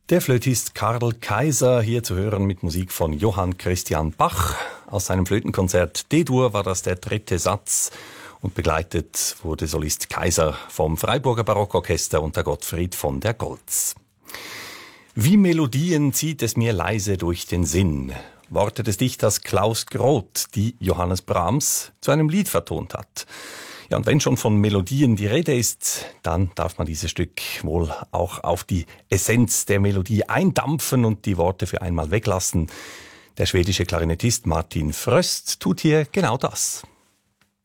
Der Flötist Karl Kaiser, hier zu hören mit Musik von Johann Christian Bach. Aus seinem Flötenkonzert D-Dur war das der dritte Satz und begleitet wurde Solist Kaiser vom Freiburger Barockorchester unter Gottfried von der Goltz. Wie Melodien zieht es mir leise durch den Sinn. Worte des Dichters Klaus Groth, die Johannes Brahms zu einem Lied vertont hat. Ja, und wenn schon von Melodien die Rede ist, dann darf man dieses Stück wohl auch auf die Essenz der Melodie eindampfen und die Worte für einmal weglassen. Der schwedische Klarinettist Martin Fröst tut hier genau das.